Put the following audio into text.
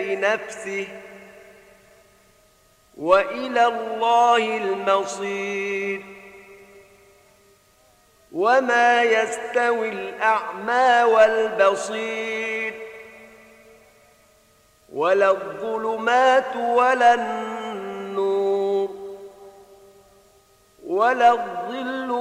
بنفسه وإلى الله المصير. وما يستوي الأعمى والبصير ولا الظلمات ولا النور ولا الظل